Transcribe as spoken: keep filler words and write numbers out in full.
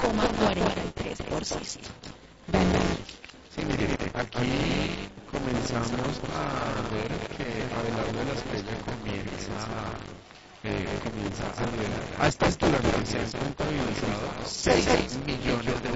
coma cuarenta y tres por ciento. Daniel. Sí, mire, aquí comenzamos a ver que Abelardo de la Espriella comienza, eh, comienza a ver, a esta altura se han contabilizado seis millones